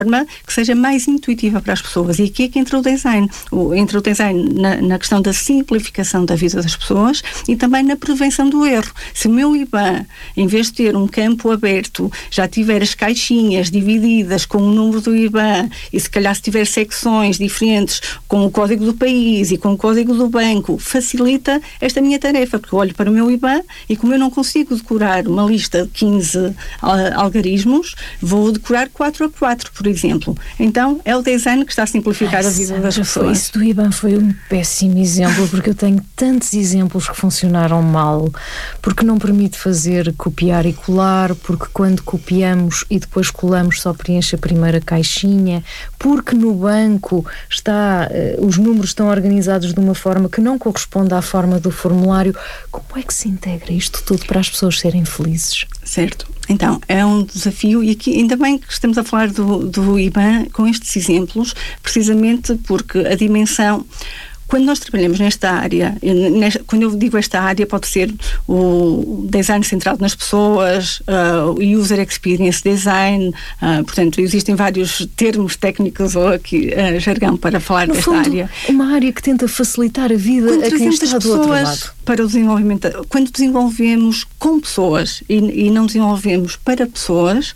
forma que seja mais intuitiva para as pessoas. E aqui é que entra o design. Entra o design na questão da simplificação da vida das pessoas e também na prevenção do erro. Se o meu IBAN, em vez de ter um campo aberto, já tiver as caixinhas divididas com o número do IBAN e se calhar se tiver secções diferentes com o código do país e com o código do banco, facilita esta minha tarefa, porque eu olho para o meu IBAN e como eu não consigo decorar uma lista de 15 algarismos, vou decorar 4 a 4, por exemplo. Então, é o design que está a simplificar a vida das pessoas. Isso do IBAN foi um péssimo exemplo, porque eu tenho tantos exemplos que funcionaram mal, porque não permite fazer copiar e colar, porque quando copiamos e depois colamos só preenche a primeira caixinha, porque no banco os números estão organizados de uma forma que não corresponde à forma do formulário. Como é que se integra isto tudo para as pessoas serem felizes? Certo. Então, é um desafio e aqui ainda bem que estamos a falar do IBAN com estes exemplos, precisamente porque a dimensão... Quando nós trabalhamos nesta área, quando eu digo esta área, pode ser o design centrado nas pessoas, o user experience design, portanto, existem vários termos técnicos ou aqui jargão para falar no desta fundo, área. Uma área que tenta facilitar a vida a quem está do outro lado. Para o desenvolvimento, quando desenvolvemos com pessoas e não desenvolvemos para pessoas,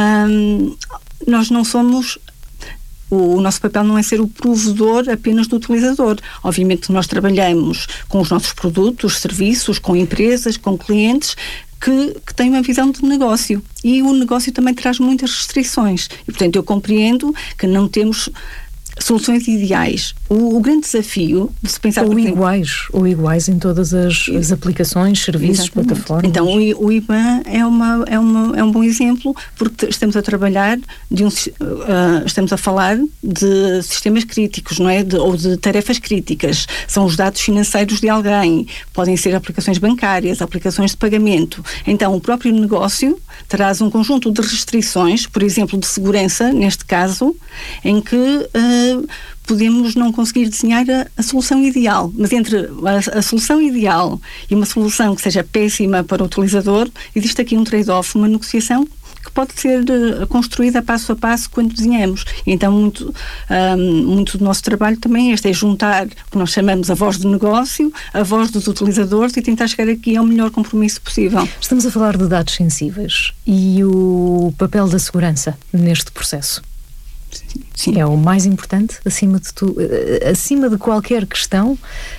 nós não somos... O nosso papel não é ser o provedor apenas do utilizador. Obviamente nós trabalhamos com os nossos produtos, serviços, com empresas, com clientes que têm uma visão de negócio. E o negócio também traz muitas restrições. E, portanto, eu compreendo que não temos soluções ideais. O grande desafio de se pensar... Ou iguais em todas as aplicações, serviços, exatamente, plataformas. Então, o IBAN é um bom exemplo, porque estamos a trabalhar estamos a falar de sistemas críticos, não é? Ou de tarefas críticas. São os dados financeiros de alguém. Podem ser aplicações bancárias, aplicações de pagamento. Então, o próprio negócio traz um conjunto de restrições, por exemplo, de segurança, neste caso, em que podemos não conseguir desenhar a solução ideal, mas entre a solução ideal e uma solução que seja péssima para o utilizador, existe aqui um trade-off, uma negociação que pode ser construída passo a passo quando desenhamos. Então, muito do nosso trabalho também é juntar o que nós chamamos a voz do negócio, a voz dos utilizadores e tentar chegar aqui ao melhor compromisso possível. Estamos a falar de dados sensíveis e o papel da segurança neste processo. Sim. É o mais importante, acima de qualquer questão.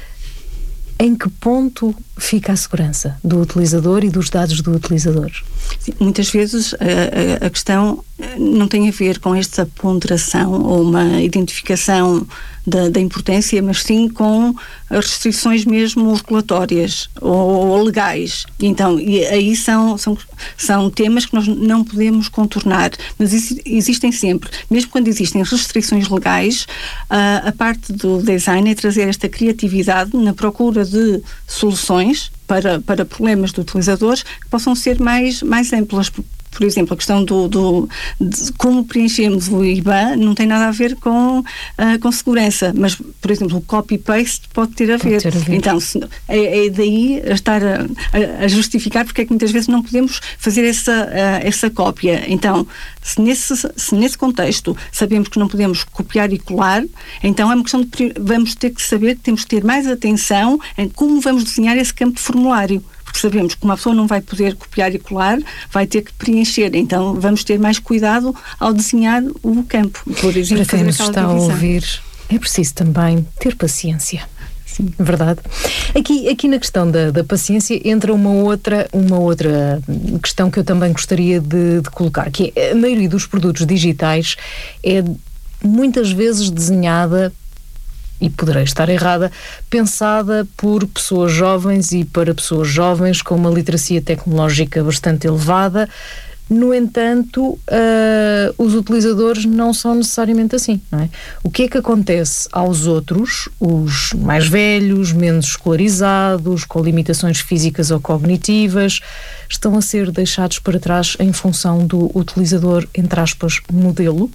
Em que ponto fica a segurança do utilizador e dos dados do utilizador? Sim, muitas vezes a questão não tem a ver com esta ponderação ou uma identificação da importância, mas sim com as restrições mesmo regulatórias ou legais. Então, aí são temas que nós não podemos contornar, mas existem sempre. Mesmo quando existem restrições legais, a parte do design é trazer esta criatividade na procura de soluções para problemas de utilizadores que possam ser mais amplas. Por exemplo, a questão de como preenchemos o IBAN não tem nada a ver com segurança, mas, por exemplo, o copy-paste pode ter a ver. Então, é daí estar a justificar porque é que muitas vezes não podemos fazer essa cópia. Então, se nesse contexto sabemos que não podemos copiar e colar, então é uma questão de vamos ter que saber que temos que ter mais atenção em como vamos desenhar esse campo de formulário. Porque sabemos que uma pessoa não vai poder copiar e colar, vai ter que preencher. Então, vamos ter mais cuidado ao desenhar o campo. Por exemplo, para quem nos está a ouvir, é preciso também ter paciência. Sim, verdade. Aqui na questão da paciência entra uma outra questão que eu também gostaria de colocar, que é a maioria dos produtos digitais é muitas vezes desenhada, e poderei estar errada, pensada por pessoas jovens e para pessoas jovens com uma literacia tecnológica bastante elevada. No entanto, os utilizadores não são necessariamente assim, não é? O que é que acontece aos outros, os mais velhos, menos escolarizados, com limitações físicas ou cognitivas, estão a ser deixados para trás em função do utilizador, entre aspas, modelo?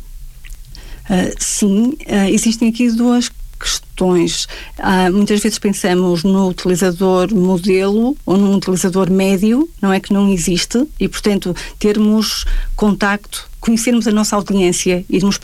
Sim, existem aqui duas questões. Muitas vezes pensamos no utilizador modelo ou num utilizador médio, não é que não existe, e portanto termos contacto conhecermos a nossa audiência, irmos